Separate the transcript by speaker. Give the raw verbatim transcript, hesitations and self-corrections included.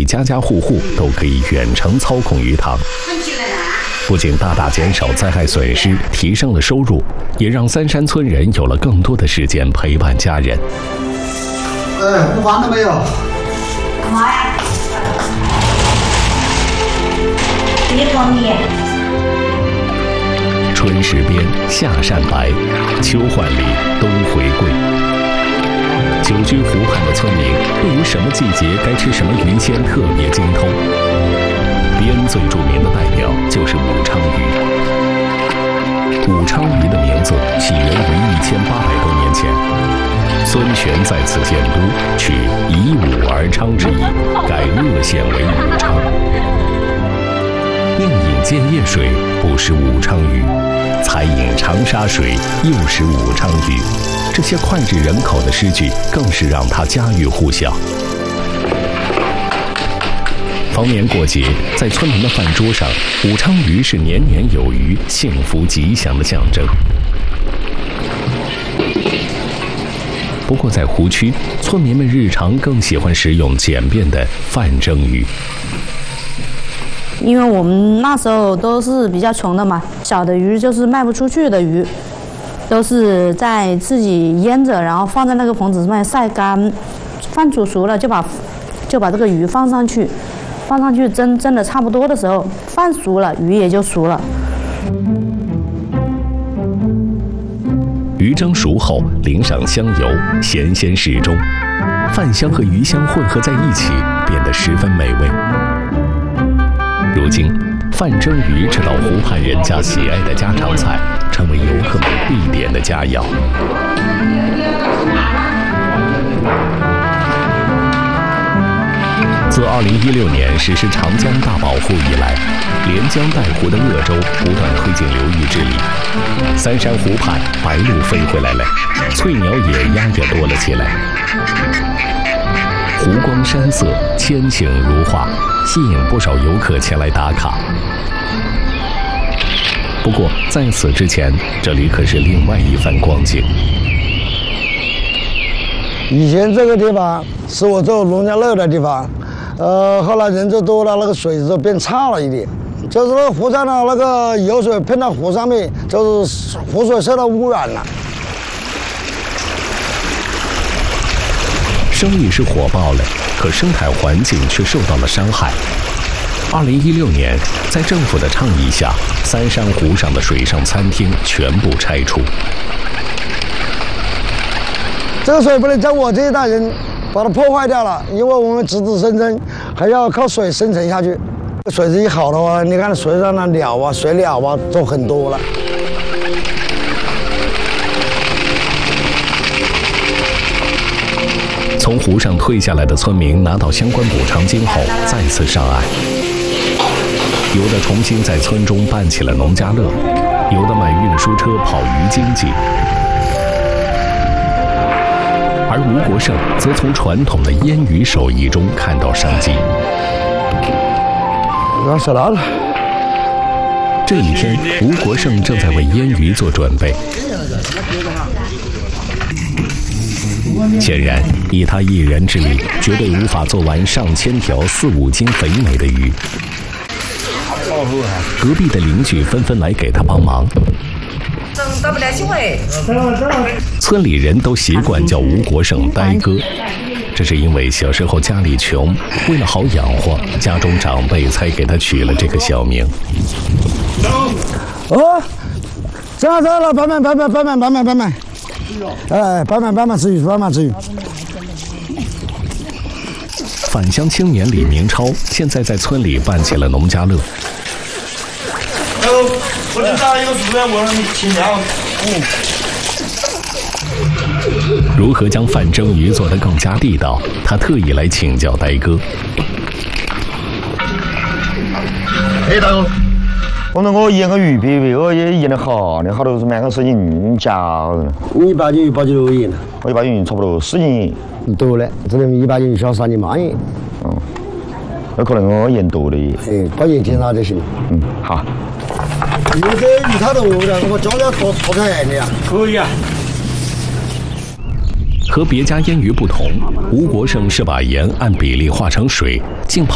Speaker 1: 家家户户都可以远程操控鱼塘。不仅大大减少灾害损失，提升了收入，也让三山村人有了更多的时间陪伴家人。
Speaker 2: 哎，午饭了没有？
Speaker 3: 妈呀！别光你。
Speaker 1: 春时边，夏善白，秋换里，冬回归。久居湖畔的村民对于什么季节该吃什么鱼鲜特别精通。边最著名的代表就是武昌鱼。武昌鱼的名字起源于一千八百多年前，孙权在此建都，取以武而昌之意，改鄂县为武昌。宁饮建业水，不食武昌鱼；才饮长沙水，又食武昌鱼。这些脍炙人口的诗句，更是让他家喻户晓。逢年过节，在村民的饭桌上，武昌鱼是年年有余、幸福吉祥的象征。不过，在湖区，村民们日常更喜欢食用简便的饭蒸鱼。
Speaker 4: 因为我们那时候都是比较穷的嘛，小的鱼就是卖不出去的鱼，都是在自己腌着，然后放在那个棚子上面晒干，饭煮熟了就把就把这个鱼放上去。放上去蒸蒸的差不多的时候，饭熟了，鱼也就熟了。
Speaker 1: 鱼蒸熟后淋上香油，咸鲜适中，饭香和鱼香混合在一起，变得十分美味。如今，饭蒸鱼这道湖畔人家喜爱的家常菜，成为游客们必点的佳肴。自二零一六年实施长江大保护以来，连江带湖的鄂州不断推进流域治理，三山湖畔白鹭飞回来了，翠鸟野鸭也多了起来。湖光山色，千景如画，吸引不少游客前来打卡。不过在此之前，这里可是另外一番光景。
Speaker 2: 以前这个地方是我做农家乐的地方。呃，后来人就多了，那个水质变差了一点，就是那个湖上的那个油水喷到湖上面，就是湖水受到污染了。
Speaker 1: 生意是火爆了，可生态环境却受到了伤害。二零一六年，在政府的倡议下，三山湖上的水上餐厅全部拆除。
Speaker 2: 这个水不能叫我这一代人把它破坏掉了，因为我们子子孙孙还要靠水生存下去。水质一好的话，你看水上的鸟啊、水鸟啊都很多了。
Speaker 1: 从湖上退下来的村民拿到相关补偿金后，再次上岸。有的重新在村中办起了农家乐，有的买运输车跑鱼经济。而吴国胜则从传统的腌鱼手艺中看到商机。
Speaker 2: 我手拿了。
Speaker 1: 这一天，吴国胜正在为腌鱼做准备。显然，以他一人之力，绝对无法做完上千条四五斤肥美的鱼。隔壁的邻居纷纷来给他帮忙。村里人都习惯叫吴国胜呆哥，这是因为小时候家里穷，为了好养活，家中长辈才给他取了这个小名。
Speaker 2: 哦，这样这样了，摆满摆满摆满摆满摆满，哎，摆满摆满吃鱼，摆满吃鱼。
Speaker 1: 返乡青年李明超现在在村里办起了农家乐。
Speaker 5: 我就打一个主任，我让你请料。嗯。
Speaker 1: 如何将饭蒸鱼做得更加地道？他特意来请教呆哥。
Speaker 5: 哎，大哥，我那我腌个鱼皮皮，我也腌得好，你好多是买个十斤加。
Speaker 2: 你一百斤鱼八斤多盐呢？
Speaker 5: 我一百斤差不多四斤。
Speaker 2: 多了，这里一百斤小三斤半盐。
Speaker 5: 嗯。有可能我盐多了。
Speaker 2: 哎，把盐检查就行。
Speaker 5: 嗯，好。
Speaker 2: 有的鱼太多了，我教你要多多菜的呀。
Speaker 5: 可以啊。
Speaker 1: 和别家腌鱼不同，吴国胜是把盐按比例化成水，浸泡